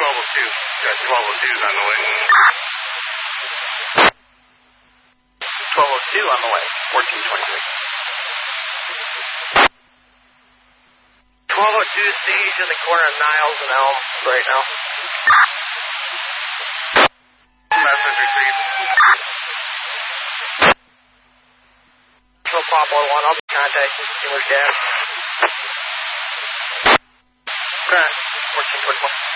Got 1202s on the way. 1202 on the way. 1423. 1202 Siege in the corner of Niles and Elm right now. Message received. Poplar 1, I'll be contacting Steelers Gas. Grant, 1421.